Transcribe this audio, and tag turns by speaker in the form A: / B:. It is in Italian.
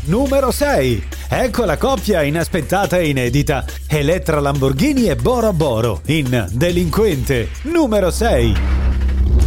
A: numero 6. Ecco la coppia inaspettata e inedita. Elettra Lamborghini e Boro Boro in Delinquente, numero 6.